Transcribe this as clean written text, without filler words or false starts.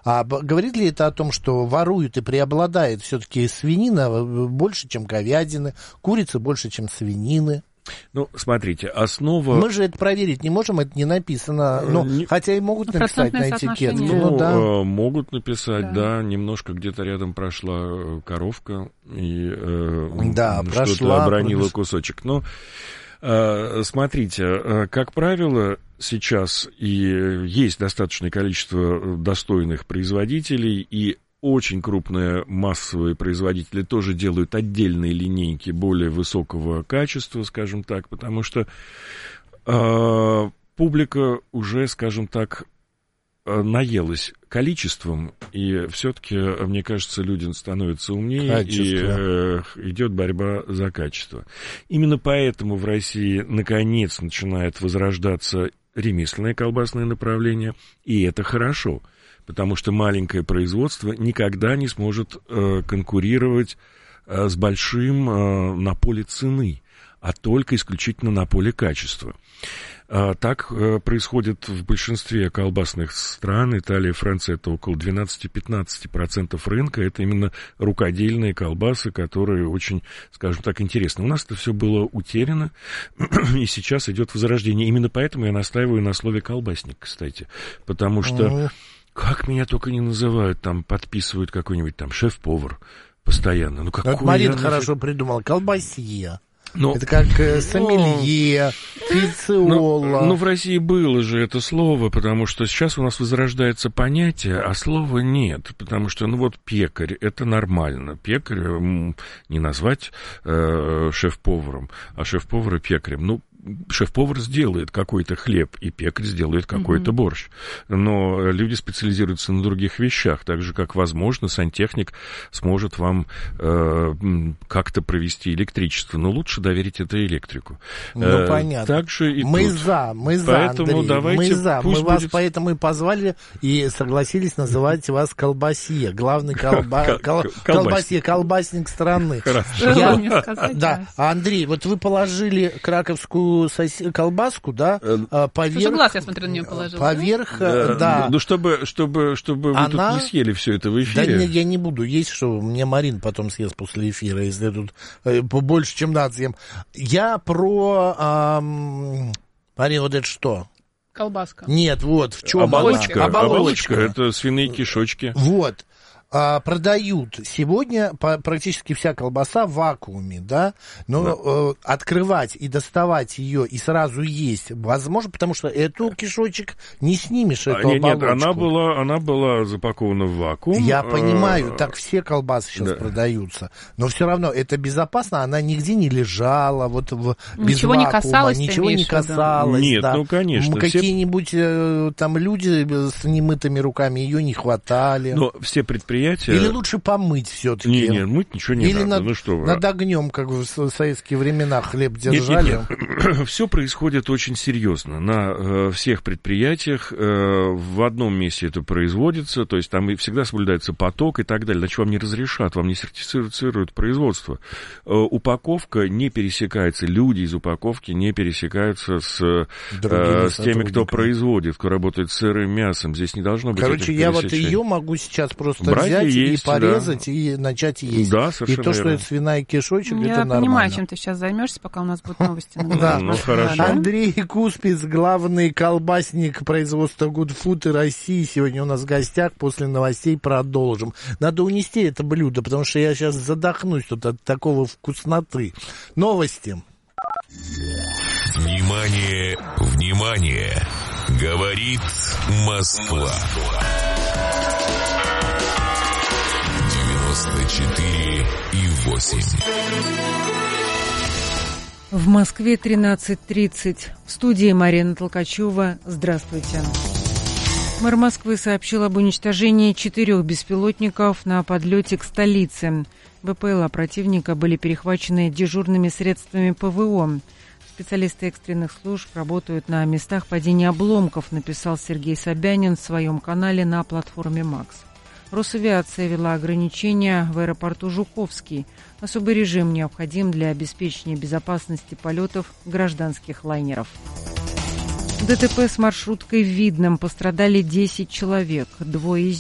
А говорит ли это о том, что воруют и преобладает все-таки свинина больше, чем говядины, курица больше, чем свинины? Ну, смотрите, основа... Мы же это проверить не можем, это не написано. Хотя и могут написать на этикетке. Могут написать, да. Немножко где-то рядом прошла коровка и что-то обронила кусочек. Но смотрите, как правило, сейчас и есть достаточное количество достойных производителей, и очень крупные массовые производители тоже делают отдельные линейки более высокого качества, скажем так, потому что публика уже, скажем так, наелась количеством, и все-таки, мне кажется, люди становятся умнее, и идет борьба за качество. Именно поэтому в России наконец начинает возрождаться ремесленное колбасное направление, и это хорошо. Потому что маленькое производство никогда не сможет конкурировать с большим на поле цены, а только исключительно на поле качества. Так происходит в большинстве колбасных стран. Италия, Франция — это около 12-15% рынка. Это именно рукодельные колбасы, которые очень, скажем так, интересны. У нас это все было утеряно, и сейчас идет возрождение. Именно поэтому я настаиваю на слове «колбасник», кстати, потому что... Как меня только не называют, там подписывают какой-нибудь там шеф-повар постоянно. Марина хорошо придумала, колбасье. Это как сомелье, фициола. В России было же это слово, потому что сейчас у нас возрождается понятие, а слова нет. Потому что, пекарь, это нормально. Пекарь не назвать шеф-поваром, а шеф-повара пекарем. Шеф-повар сделает какой-то хлеб, и пекарь сделает какой-то борщ. Но люди специализируются на других вещах, так же, как, возможно, сантехник сможет вам как-то провести электричество. Но лучше доверить это электрику. Понятно. Так же и мы тут. за, Поэтому Андрей, давайте, мы за. Мы будет... вас поэтому и позвали, и согласились называть вас колбасье. Главный колбасник страны. Да, Андрей, вот вы положили краковскую колбаску, да, поверх... глаз, я смотрю, на нее положил. Поверх, да. Чтобы вы тут не съели все это в эфире. Да, я не буду есть, что мне Марин потом съест после эфира, если я тут побольше, чем надо съем. Я про... Марин, вот это что? Колбаска. Нет, вот, в чем оболочка? Оболочка, это свиные кишочки. Вот. Продают сегодня практически вся колбаса в вакууме, да, но открывать и доставать ее и сразу есть возможно, потому что эту кишочек не снимешь, эту оболочку. Нет, она была запакована в вакуум. Я понимаю, так все колбасы сейчас продаются, но все равно это безопасно, она нигде не лежала, без вакуума, ничего не касалось. Нет, конечно. Какие-нибудь там люди с немытыми руками ее не хватали. Но все предприятия... Или лучше помыть все-таки? Не, мыть ничего не надо. Над огнем, как в советские времена хлеб держали? Нет. Все происходит очень серьезно. На всех предприятиях в одном месте это производится, то есть там всегда соблюдается поток и так далее. Иначе вам не разрешат, вам не сертифицируют производство. Упаковка не пересекается, люди из упаковки не пересекаются с теми, кто производит, кто работает с сырым мясом. Здесь не должно быть этих я ее могу сейчас просто взять и порезать, и начать есть. Да, совершенно и то, верно. что это свиная кишочек, это нормально. Я понимаю, чем ты сейчас займешься, пока у нас будут новости. Хорошо. Андрей Куспиц, главный колбасник производства Good Food России, сегодня у нас в гостях. После новостей продолжим. Надо унести это блюдо, потому что я сейчас задохнусь тут от такого вкусноты. Новости. Внимание, внимание! Говорит Москва. 94,8. В Москве 13:30. В студии Марина Толкачева. Здравствуйте. Мэр Москвы сообщил об уничтожении 4 беспилотников на подлете к столице. БПЛА противника были перехвачены дежурными средствами ПВО. Специалисты экстренных служб работают на местах падения обломков, написал Сергей Собянин в своем канале на платформе «Макс». Росавиация ввела ограничения в аэропорту Жуковский. Особый режим необходим для обеспечения безопасности полетов гражданских лайнеров. В ДТП с маршруткой в Видном пострадали 10 человек. 2 из